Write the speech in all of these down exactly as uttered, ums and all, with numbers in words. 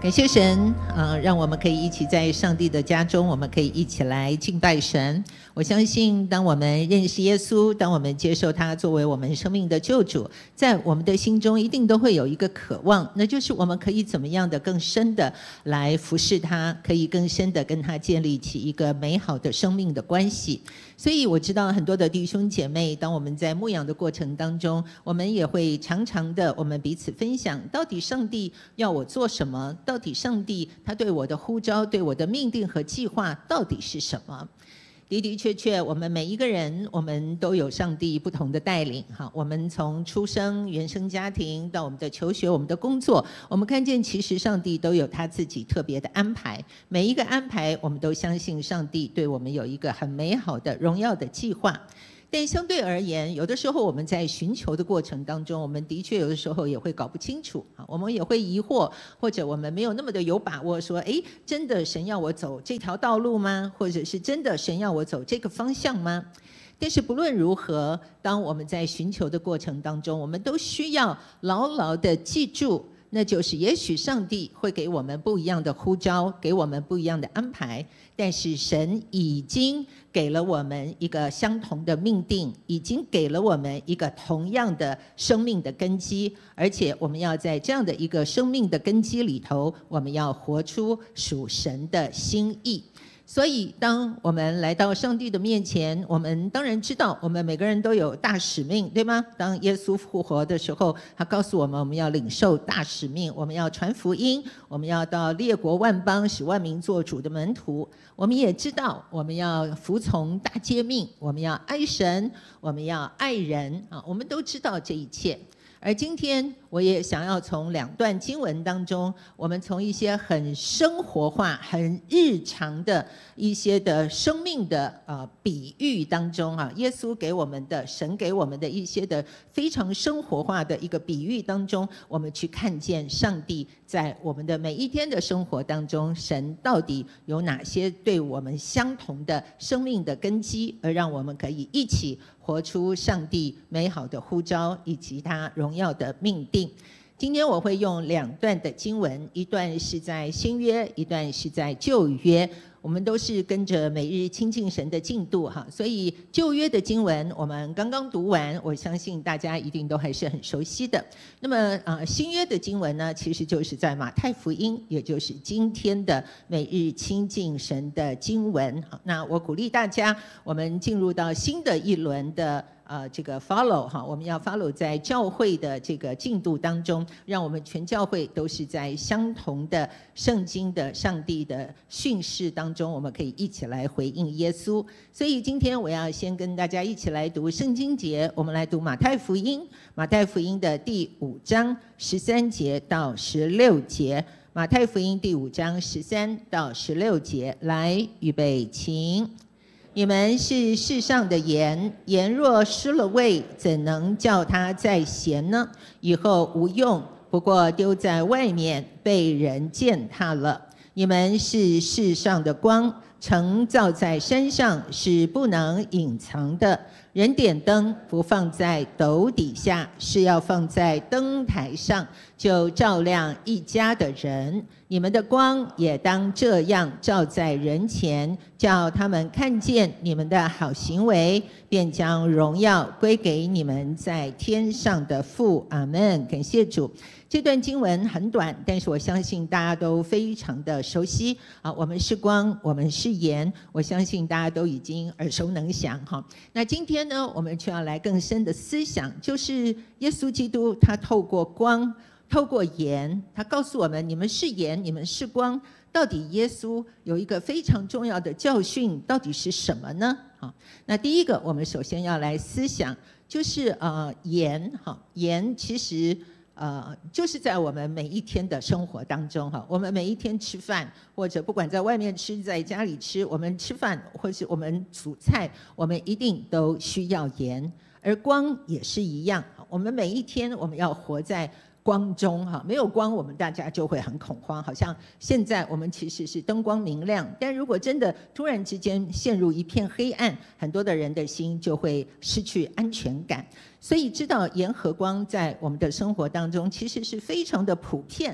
感谢神，呃，让我们可以一起在上帝的家中，我们可以一起来敬拜神。我相信，当我们认识耶稣，当我们接受他作为我们生命的救主，在我们的心中一定都会有一个渴望，那就是我们可以怎么样的更深的来服侍他，可以更深的跟他建立起一个美好的生命的关系。所以我知道很多的弟兄姐妹，当我们在牧养的过程当中，我们也会常常的我们彼此分享，到底上帝要我做什么，到底上帝他对我的呼召，对我的命定和计划到底是什么。的的确确，我们每一个人，我们都有上帝不同的带领哈。我们从出生、原生家庭到我们的求学、我们的工作，我们看见其实上帝都有他自己特别的安排。每一个安排，我们都相信上帝对我们有一个很美好的荣耀的计划。但相对而言，有的时候我们在寻求的过程当中，我们的确有的时候也会搞不清楚啊，我们也会疑惑，或者我们没有那么的有把握说，诶，真的神要我走这条道路吗？或者是真的神要我走这个方向吗？但是不论如何，当我们在寻求的过程当中，我们都需要牢牢的记住，那就是也许上帝会给我们不一样的呼召，给我们不一样的安排，但是神已经给了我们一个相同的命定，已经给了我们一个同样的生命的根基，而且我们要在这样的一个生命的根基里头，我们要活出属神的心意。所以当我们来到上帝的面前，我们当然知道我们每个人都有大使命，对吗？当耶稣复活的时候，他告诉我们，我们要领受大使命，我们要传福音，我们要到列国万邦，使万民做主的门徒。我们也知道我们要服从大诫命，我们要爱神，我们要爱人啊，我们都知道这一切。而今天我也想要从两段经文当中，我们从一些很生活化、很日常的一些的生命的呃比喻当中啊，耶稣给我们的、神给我们的一些的非常生活化的一个比喻当中，我们去看见上帝在我们的每一天的生活当中，神到底有哪些对我们相同的生命的根基，而让我们可以一起活出上帝美好的呼召以及他荣耀的命定。今天我会用两段的经文，一段是在新约，一段是在旧约。我们都是跟着每日亲近神的进度哈，所以旧约的经文我们刚刚读完，我相信大家一定都还是很熟悉的。那么呃，新约的经文呢，其实就是在马太福音，也就是今天的每日亲近神的经文。那我鼓励大家，我们进入到新的一轮的呃，这个 follow 哈，我们要 follow 在教会的这个进度当中，让我们全教会都是在相同的圣经的上帝的训示当中，我们可以一起来回应耶稣。所以今天我要先跟大家一起来读圣经节，我们来读马太福音，马太福音的第五章十三节到十六节。马太福音第五章十三到十六节，来，预备，请。你们是世上的盐，盐若失了味，怎能叫它再咸呢？以后无用，不过丢在外面，被人践踏了。你们是世上的光，城造在山上，是不能隐藏的。人点灯，不放在斗底下，是要放在灯台上，就照亮一家的人。你们的光也当这样照在人前，叫他们看见你们的好行为，便将荣耀归给你们在天上的父。阿们。感谢主。这段经文很短，但是我相信大家都非常的熟悉啊。我们是光，我们是盐，我相信大家都已经耳熟能详哈。那今天呢，我们就要来更深的思想，就是耶稣基督他透过光，透过盐，他告诉我们，你们是盐，你们是光。到底耶稣有一个非常重要的教训，到底是什么呢？好，那第一个，我们首先要来思想，就是呃盐哈，盐其实。呃，就是在我们每一天的生活当中哈，我们每一天吃饭，或者不管在外面吃，在家里吃，我们吃饭或是我们煮菜，我们一定都需要盐。而光也是一样，我们每一天我们要活在光中哈，没有光我们大家就会很恐慌，好像现在我们其实是灯光明亮，但如果真的突然之间陷入一片黑暗，很多的人的心就会失去安全感。所以知道盐和光在我们的生活当中其实是非常的普遍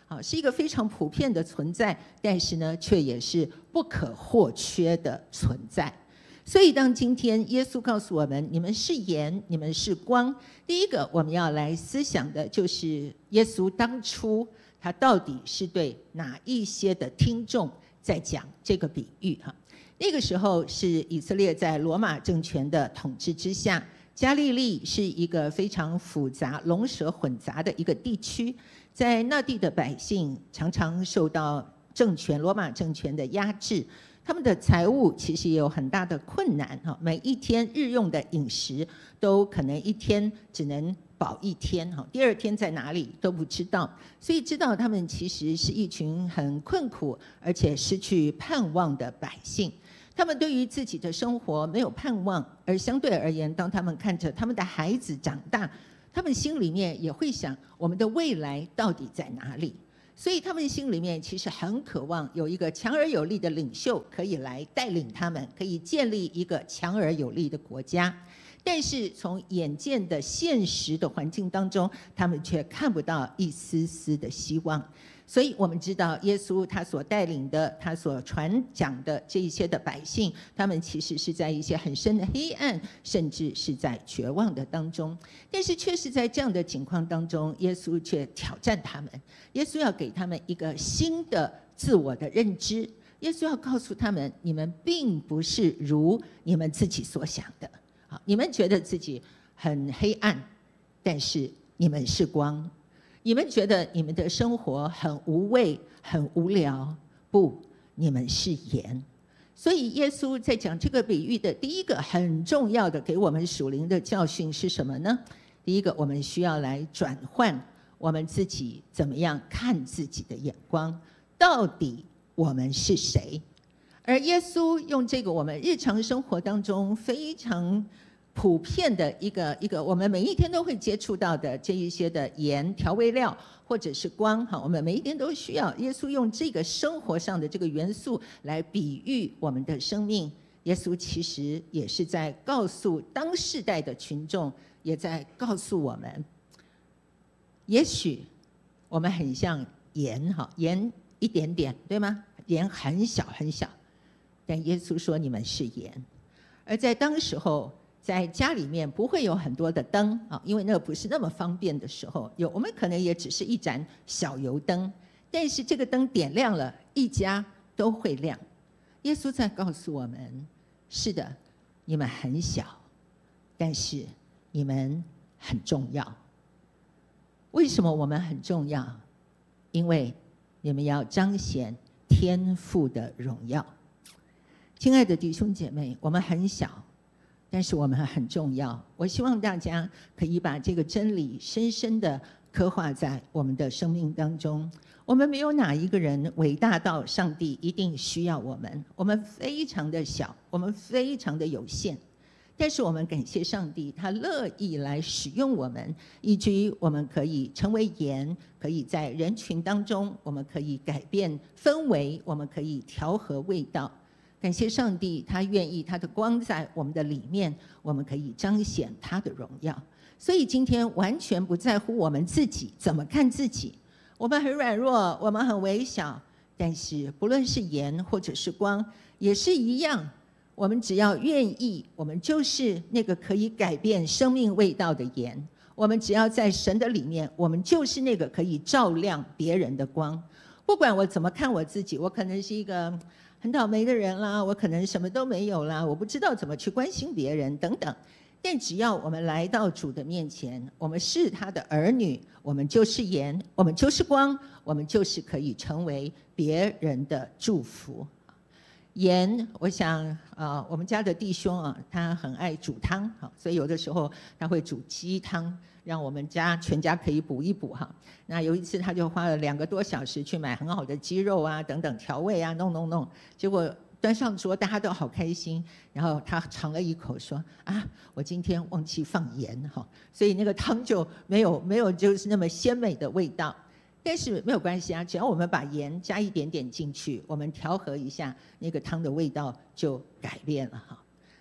啊，是一个非常普遍的存在，但是呢，却也是不可或缺的存在。所以，当今天耶稣告诉我们：“你们是盐，你们是光。”第一个，我们要来思想的就是耶稣当初他到底是对哪一些的听众在讲这个比喻？哈，那个时候是以色列在罗马政权的统治之下。加利利是一个非常复杂、龙蛇混杂的一个地区，在那地的百姓常常受到政权、罗马政权的压制，他们的财务其实也有很大的困难哈，每一天日用的饮食都可能一天只能饱一天哈，第二天在哪里都不知道，所以知道他们其实是一群很困苦而且失去盼望的百姓。他们对于自己的生活没有盼望，而相对而言，当他们看着他们的孩子长大，他们心里面也会想：我们的未来到底在哪里？所以他们心里面其实很渴望有一个强而有力的领袖可以来带领他们，可以建立一个强而有力的国家。但是从眼见的现实的环境当中，他们却看不到一丝丝的希望。所以我们知道耶稣他所带领的，他所传讲的这一些的百姓，他们其实是在一些很深的黑暗，甚至是在绝望的当中。但是却是在这样的情况当中，耶稣却挑战他们，耶稣要给他们一个新的自我的认知，耶稣要告诉他们：你们并不是如你们自己所想的。好，你们觉得自己很黑暗，但是你们是光。你们觉得你们的生活很无味、很无聊，不，你们是盐。所以耶稣在讲这个比喻的第一个很重要的给我们属灵的教训是什么呢？第一个，我们需要来转换我们自己怎么样看自己的眼光，到底我们是谁？而耶稣用这个我们日常生活当中非常普遍的一个一个我们每一天都会接触到的这一些的盐调味料或者是光，我们每一天都需要。耶稣用这个生活上的这个元素来比喻我们的生命。耶稣其实也是在告诉当世代的群众，也在告诉我们，也许我们很像盐，盐一点点，对吗？盐很小很小，但耶稣说你们是盐。而在当时候，在家里面不会有很多的灯啊，因为那个不是那么方便的时候，有我们可能也只是一盏小油灯，但是这个灯点亮了，一家都会亮。耶稣在告诉我们：是的，你们很小，但是你们很重要。为什么我们很重要？因为你们要彰显天父的荣耀。亲爱的弟兄姐妹，我们很小，但是我们很重要。我希望大家可以把这个真理深深的刻画在我们的生命当中。我们没有哪一个人伟大到上帝一定需要我们，我们非常的小，我们非常的有限。但是我们感谢上帝，他乐意来使用我们，以至于我们可以成为盐，可以在人群当中，我们可以改变氛围，我们可以调和味道。感谢上帝，他愿意他的光在我们的里面，我们可以彰显他的荣耀。所以今天完全不在乎我们自己怎么看自己，我们很软弱，我们很微小，但是不论是盐或者是光也是一样，我们只要愿意，我们就是那个可以改变生命味道的盐。我们只要在神的里面，我们就是那个可以照亮别人的光。不管我怎么看我自己，我可能是一个很倒霉的人啦，我可能什么都没有啦，我不知道怎么去关心别人等等。但只要我们来到主的面前，我们是他的儿女，我们就是盐，我们就是光，我们就是可以成为别人的祝福。盐，我想啊、呃，我们家的弟兄啊，他很爱煮汤，所以有的时候他会煮鸡汤，让我们家全家可以补一补哈。那有一次他就花了两个多小时去买很好的鸡肉啊，等等调味啊，弄弄弄，结果端上桌，大家都好开心。然后他尝了一口，说：“啊，我今天忘记放盐哈，所以那个汤就没有没有就是那么鲜美的味道。”但是没有关系啊，只要我们把盐加一点点进去，我们调和一下，那个汤的味道就改变了哈。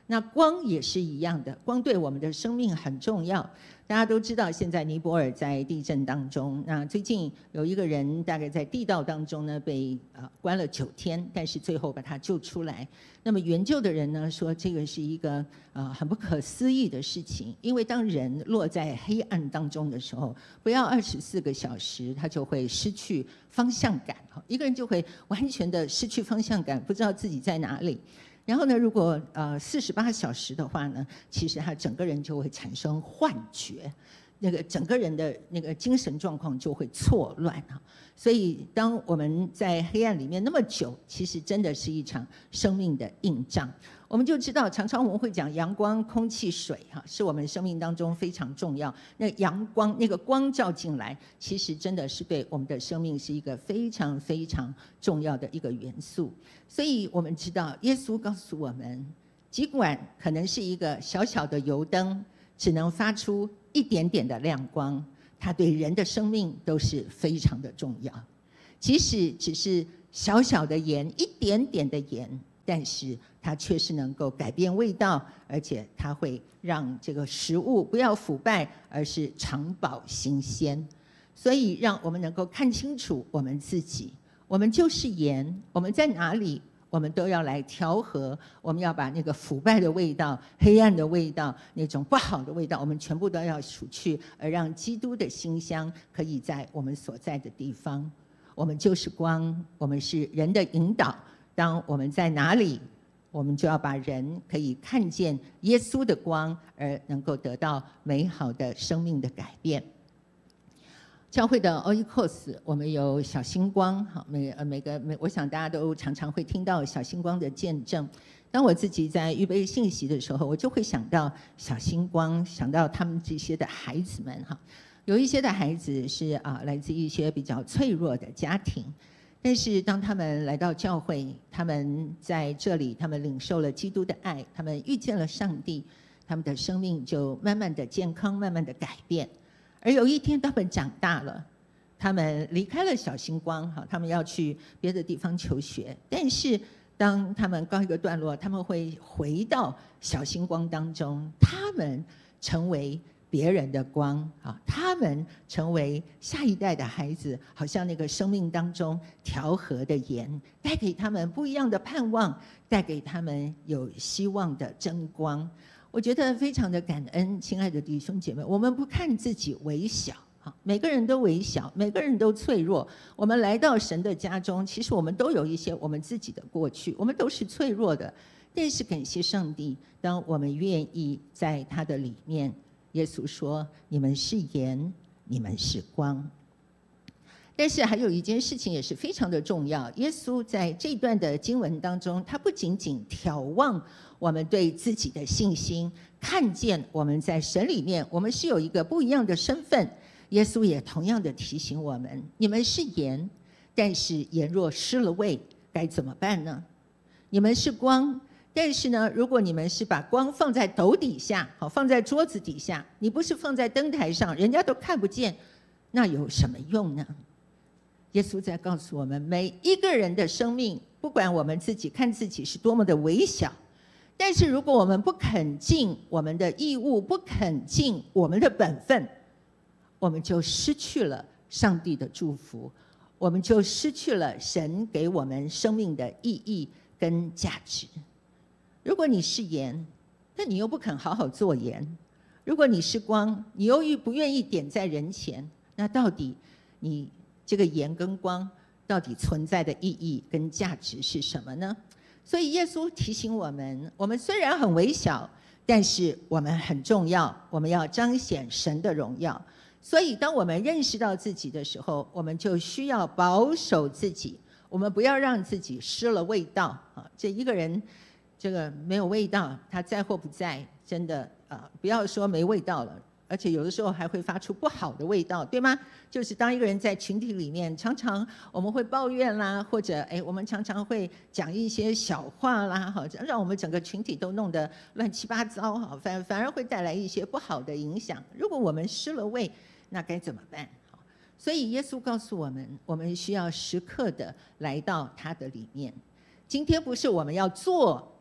那光也是一样的，光对我们的生命很重要。大家都知道，现在尼泊尔在地震当中，那最近有一个人大概在地道当中呢被呃关了九天，但是最后把他救出来。那么援救的人呢说，这个是一个呃很不可思议的事情，因为当人落在黑暗当中的时候，不要二十四个小时，他就会失去方向感，一个人就会完全的失去方向感，不知道自己在哪里。然后呢，如果呃四十八小时的话呢，其实他整个人就会产生幻觉，那个整个人的那个精神状况就会错乱啊。所以当我们在黑暗里面那么久，其实真的是一场生命的硬仗。我们就知道，常常我们会讲阳光、空气、水哈，是我们生命当中非常重要。那阳光，那个光照进来，其实真的是对我们的生命是一个非常非常重要的一个元素。所以我们知道，耶稣告诉我们，尽管可能是一个小小的油灯，只能发出一点点的亮光，它对人的生命都是非常的重要。即使只是小小的盐，一点点的盐，但是它却是能够改变味道，而且它会让这个食物不要腐败，而是长保新鲜。所以让我们能够看清楚我们自己，我们就是盐，我们在哪里，我们都要来调和，我们要把那个腐败的味道、黑暗的味道、那种不好的味道，我们全部都要除去，而让基督的馨香可以在我们所在的地方。我们就是光，我们是人的引导。当我们在哪里，我们就要把人可以看见耶稣的光，而能够得到美好的生命的改变。教会的 Oikos， 我们有小星光，好，每呃每个每，我想大家都常常会听到小星光的见证。当我自己在预备信息的时候，我就会想到小星光，想到他们这些的孩子们哈。有一些的孩子是啊，来自一些比较脆弱的家庭。但是当他们来到教会，他们在这里，他们领受了基督的爱，他们遇见了上帝，他们的生命就慢慢的健康，慢慢的改变。而有一天他们长大了，他们离开了小星光，他们要去别的地方求学。但是当他们告一个段落，他们会回到小星光当中，他们成为别人的光啊，他们成为下一代的孩子，好像那个生命当中调和的盐，带给他们不一样的盼望，带给他们有希望的真光。我觉得非常的感恩，亲爱的弟兄姐妹，我们不看自己微小，每个人都微小，每个人都脆弱。我们来到神的家中，其实我们都有一些我们自己的过去，我们都是脆弱的。但是感谢上帝，当我们愿意在他的里面，耶稣说：“你们是盐，你们是光。”但是还有一件事情也是非常的重要。耶稣在这段的经文当中，他不仅仅眺望我们对自己的信心，看见我们在神里面，我们是有一个不一样的身份。耶稣也同样的提醒我们：你们是盐，但是盐若失了味，该怎么办呢？你们是光。但是呢，如果你们是把光放在斗底下，好，放在桌子底下，你不是放在灯台上，人家都看不见，那有什么用呢？耶稣在告诉我们，每一个人的生命，不管我们自己看自己是多么的微小，但是如果我们不肯尽我们的义务，不肯尽我们的本分，我们就失去了上帝的祝福，我们就失去了神给我们生命的意义跟价值。如果你是盐，但你又不肯好好做盐；如果你是光，你又不愿意点在人前，那到底你这个盐跟光到底存在的意义跟价值是什么呢？所以耶稣提醒我们，我们虽然很微小，但是我们很重要，我们要彰显神的荣耀。所以当我们认识到自己的时候，我们就需要保守自己，我们不要让自己失了味道啊！这一个人这个没有味道，他在或不在，真的啊，不要说没味道了，而且有的时候还会发出不好的味道，对吗？就是当一个人在群体里面，常常我们会抱怨啦，或者哎，我们常常会讲一些小话啦，哈，让我们整个群体都弄得乱七八糟，哈，反反而会带来一些不好的影响。如果我们失了味，那该怎么办？所以耶稣告诉我们，我们需要时刻的来到他的里面。今天不是我们要做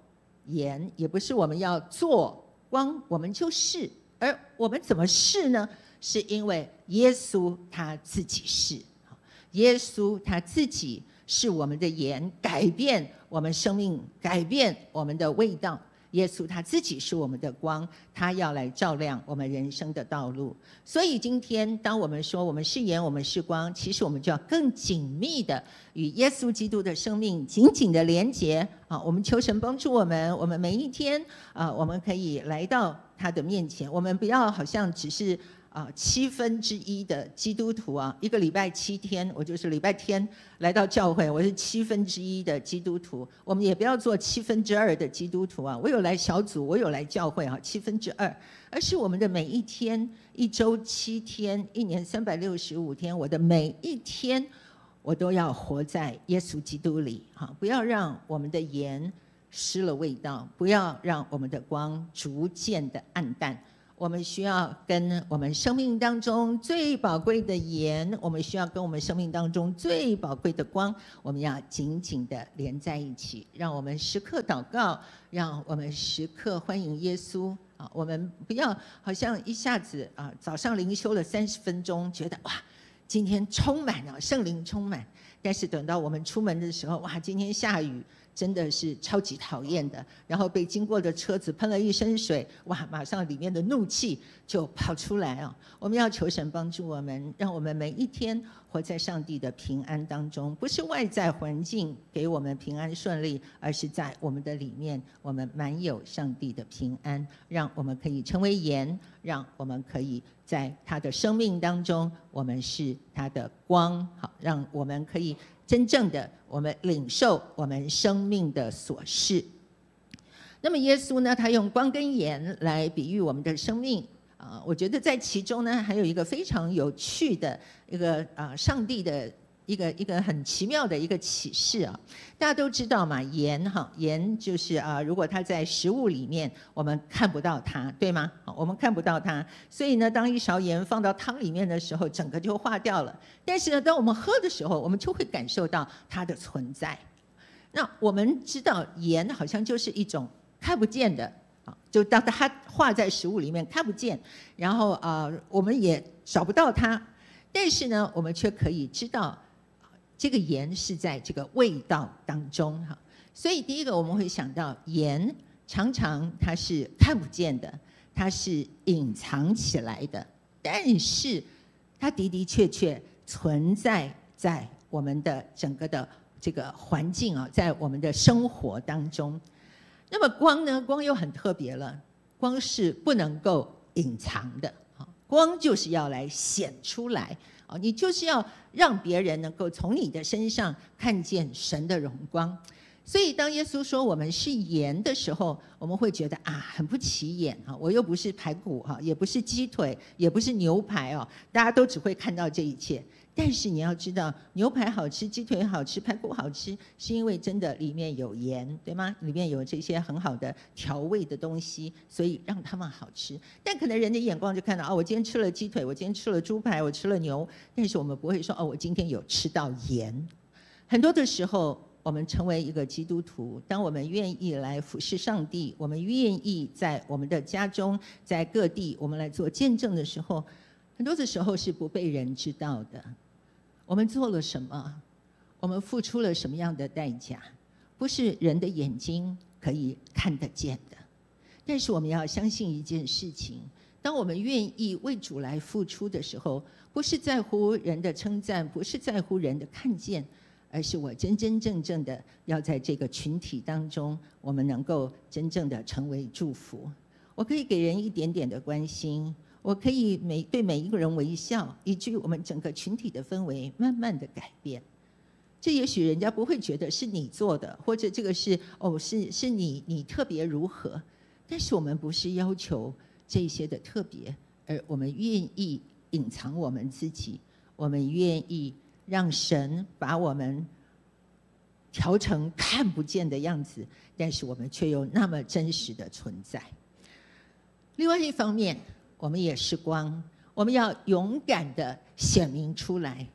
盐，也不是我们要做光，我们就是。而我们怎么是呢？是因为耶稣他自己是，耶稣他自己是我们的盐，改变我们生命，改变我们的味道。耶稣他自己是我们的光，他要来照亮我们人生的道路。所以今天当我们说我们是盐，我们是光，其实我们就要更紧密的与耶稣基督的生命紧紧的连结啊！我们求神帮助我们，我们每一天啊，我们可以来到他的面前，我们不要好像只是啊七分之一的基督徒啊，一个礼拜七天，我就是礼拜天来到教会，我是七分之一的基督徒。我们也不要做七分之二的基督徒啊，我有来小组，我有来教会啊，七分之二，而是我们的每一天，一周七天，一年三百六十五天，我的每一天，我都要活在耶稣基督里哈，不要让我们的盐失了味道，不要让我们的光逐渐的暗淡。我们需要跟我们生命当中最宝贵的盐，我们需要跟我们生命当中最宝贵的光，我们要紧紧的连在一起，让我们时刻祷告，让我们时刻欢迎耶稣啊！我们不要好像一下子啊，早上灵修了三十分钟，觉得哇，今天充满了圣灵充满，但是等到我们出门的时候，哇，今天下雨。真的是超级讨厌的，然后被经过的车子喷了一身水，哇，马上里面的怒气就跑出来啊！我们要求神帮助我们，让我们每一天活在上帝的平安当中，不是外在环境给我们平安顺利，而是在我们的里面，我们满有上帝的平安，让我们可以成为盐，让我们可以在他的生命当中，我们是他的光，好，让我们可以真正的我们领受我们生命的所是。那么耶稣呢，他用光跟盐来比喻我们的生命啊，我觉得在其中呢，还有一个非常有趣的一个啊，上帝的一个一个很奇妙的一个启示啊。大家都知道嘛，盐哈，盐就是啊，如果它在食物里面，我们看不到它，对吗？我们看不到它，所以呢，当一勺盐放到汤里面的时候，整个就化掉了。但是呢，当我们喝的时候，我们就会感受到它的存在。那我们知道盐好像就是一种看不见的，就当它化在食物里面看不见，然后啊，我们也找不到它，但是呢，我们却可以知道这个盐是在这个味道当中哈。所以第一个我们会想到盐常常它是看不见的，它是隐藏起来的，但是它的的确确存在在我们的整个的这个环境啊，在我们的生活当中。那么光呢？光又很特别了，光是不能够隐藏的，光就是要来显出来，你就是要让别人能够从你的身上看见神的荣光。所以当耶稣说我们是盐的时候，我们会觉得啊，很不起眼哈，我又不是排骨哈，也不是鸡腿，也不是牛排哦，大家都只会看到这一切。但是你要知道，牛排好吃，鸡腿好吃，排骨好吃，是因为真的里面有盐，对吗？里面有这些很好的调味的东西，所以让他们好吃。但可能人的眼光就看到，哦，我今天吃了鸡腿，我今天吃了猪排，我吃了牛，但是我们不会说，哦，我今天有吃到盐。很多的时候，我们成为一个基督徒，当我们愿意来服侍上帝，我们愿意在我们的家中，在各地，我们来做见证的时候，很多的时候是不被人知道的。我们做了什么？我们付出了什么样的代价？不是人的眼睛可以看得见的。但是我们要相信一件事情：当我们愿意为主来付出的时候，不是在乎人的称赞，不是在乎人的看见，而是我真真正正的要在这个群体当中，我们能够真正的成为祝福。我可以给人一点点的关心，我可以每对每一个人微笑，以至于我们整个群体的氛围慢慢的改变。这也许人家不会觉得是你做的，或者这个是哦是是你你特别如何，但是我们不是要求这些的特别，而我们愿意隐藏我们自己，我们愿意让神把我们调成看不见的样子，但是我们却又那么真实的存在。另外一方面，我们也是光，我们要勇敢的显明出来，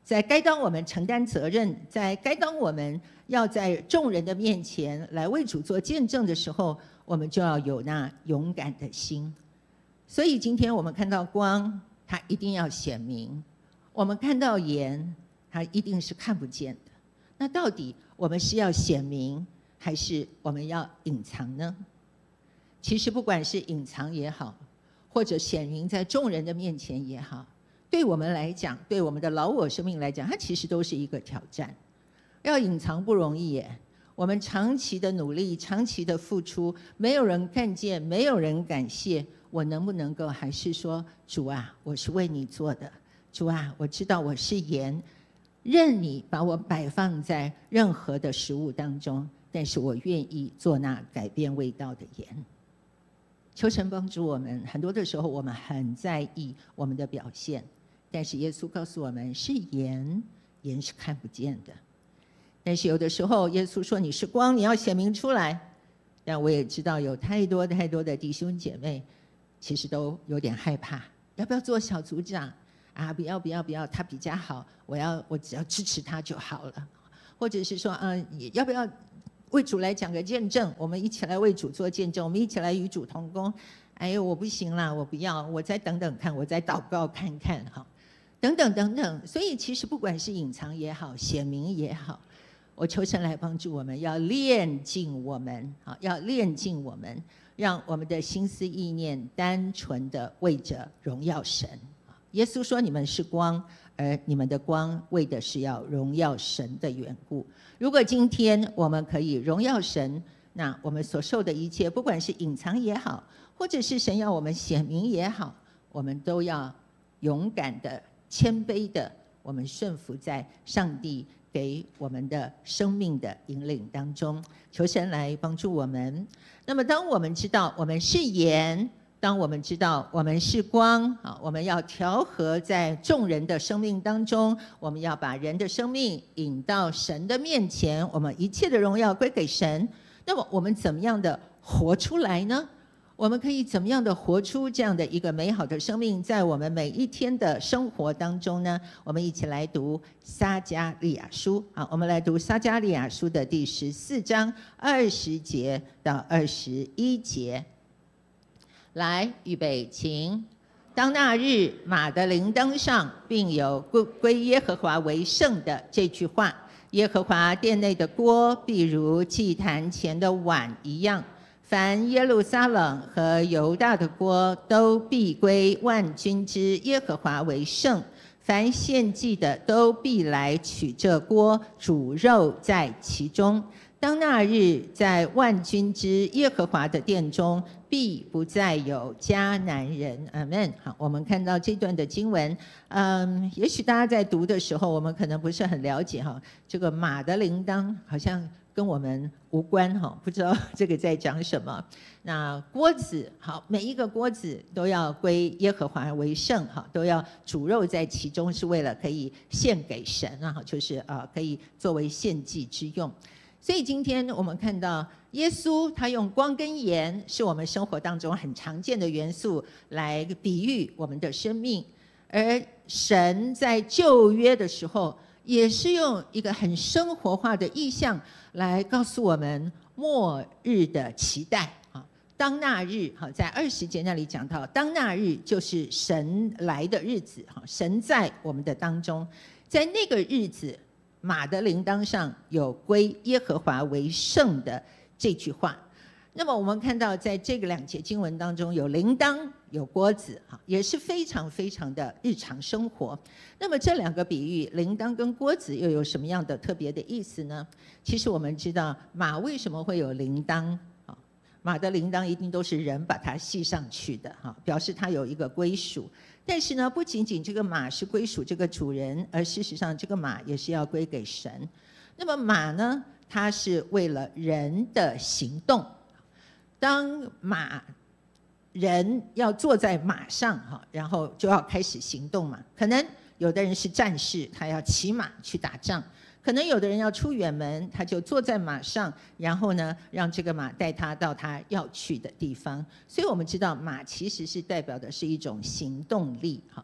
在该当我们承担责任，在该当我们要在众人的面前来为主做见证的时候，我们就要有那勇敢的心。所以今天我们看到光，它一定要显明；我们看到盐，它一定是看不见的。那到底我们是要显明，还是我们要隐藏呢？其实不管是隐藏也好，或者显明在众人的面前也好，对我们来讲，对我们的老我生命来讲，它其实都是一个挑战。要隐藏不容易耶，我们长期的努力，长期的付出，没有人看见，没有人感谢，我能不能够还是说，主啊，我是为你做的，主啊，我知道我是盐，任你把我摆放在任何的食物当中，但是我愿意做那改变味道的盐。求神帮助我们，很多的时候我们很在意我们的表现，但是耶稣告诉我们，是盐，盐是看不见的。但是有的时候耶稣说你是光，你要显明出来。但我也知道有太多太多的弟兄姐妹其实都有点害怕，要不要做小组长啊？不要不要不要，他比较好，我要我只要支持他就好了。或者是说嗯、呃，要不要为主来讲个见证，我们一起来为主做见证，我们一起来与主同工。哎呦，我不行啦，我不要，我再等等看，我再祷告看看哈，等等等等。所以其实不管是隐藏也好，显明也好，我求神来帮助我们，要炼净我们，好，要炼净我们，让我们的心思意念单纯的为着荣耀神。耶稣说：“你们是光，而你们的光为的是要荣耀神的缘故。”如果今天我们可以荣耀神，那我们所受的一切，不管是隐藏也好，或者是神要我们显明也好，我们都要勇敢的、谦卑的，我们顺服在上帝给我们的生命的引领当中。求神来帮助我们。那么当我们知道我们是盐，当我们知道我们是光，我们要调和在众人的生命当中，我们要把人的生命引到神的面前，我们一切的荣耀归给神。那么我们怎么样的活出来呢？我们可以怎么样的活出这样的一个美好的生命，在我们每一天的生活当中呢？我们一起来读撒迦利亚书。好，我们来读撒迦利亚书的第十四章二十节到二十一节。来，预备，请。当那日，马的铃铛上并有归耶和华为圣的这句话：耶和华殿内的锅，必如祭坛前的碗一样。凡耶路撒冷和犹大的锅，都必归万军之耶和华为圣。凡献祭的，都必来取这锅，煮肉在其中。当那日，在万军之耶和华的殿中，必不再有迦南人。阿们。好，我们看到这段的经文，嗯，也许大家在读的时候，我们可能不是很了解哈，这个马的铃铛好像跟我们无关哈，不知道这个在讲什么。那锅子，好，每一个锅子都要归耶和华为圣哈，都要煮肉在其中，是为了可以献给神啊，就是啊，可以作为献祭之用。所以今天我们看到耶稣他用光跟盐，是我们生活当中很常见的元素，来比喻我们的生命。而神在旧约的时候，也是用一个很生活化的意象来告诉我们末日的期待啊。当那日，在二十节那里讲到，当那日就是神来的日子，神在我们的当中，在那个日子，马的铃铛上有归耶和华为圣的这句话。那么我们看到在这个两节经文当中，有铃铛有锅子，也是非常非常的日常生活。那么这两个比喻，铃铛跟锅子又有什么样的特别的意思呢？其实我们知道马为什么会有铃铛，马的铃铛一定都是人把它系上去的，表示它有一个归属。但是呢，不仅仅这个马是归属这个主人，而事实上这个马也是要归给神。那么马呢，它是为了人的行动。当马人要坐在马上，然后就要开始行动嘛。可能有的人是战士，他要骑马去打仗；可能有的人要出远门，他就坐在马上，然后呢，让这个马带他到他要去的地方。所以我们知道，马其实是代表的是一种行动力。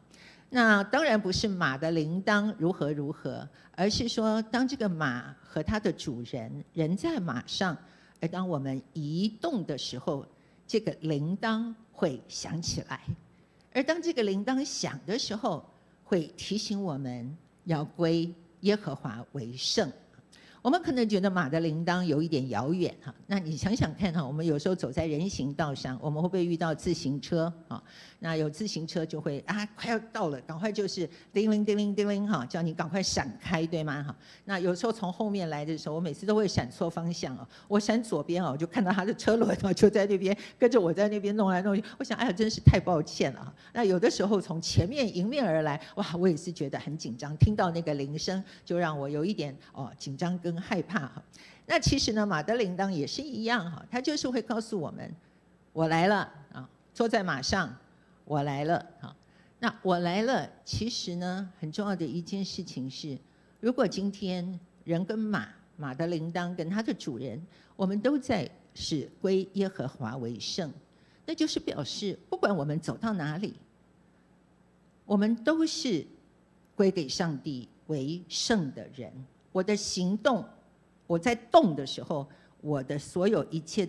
那当然不是马的铃铛如何如何，而是说当这个马和它的主人人在马上，而当我们移动的时候，这个铃铛会响起来，而当这个铃铛响的时候，会提醒我们要归耶和华为圣。我们可能觉得马的铃铛有一点遥远哈，那你想想看哈，我们有时候走在人行道上，我们会不会遇到自行车啊？那有自行车就会啊，快要到了，赶快就是叮铃叮铃叮铃哈，叫你赶快闪开，对吗？哈，那有时候从后面来的时候，我每次都会闪错方向哦，我闪左边哦，我就看到他的车轮哦，就在那边跟着我在那边弄来弄去，我想哎呀，真是太抱歉了。那有的时候从前面迎面而来，哇，我也是觉得很紧张，听到那个铃声就让我有一点哦紧张跟害怕哈。那其实呢，马的铃铛也是一样哈，它就是会告诉我们，我来了啊，坐在马上，我来了啊。那我来了，其实呢，很重要的一件事情是，如果今天人跟马，马的铃铛跟它的主人，我们都在是归耶和华为圣，那就是表示，不管我们走到哪里，我们都是归给上帝为圣的人。我的行动，我在动的时候，我的所有一切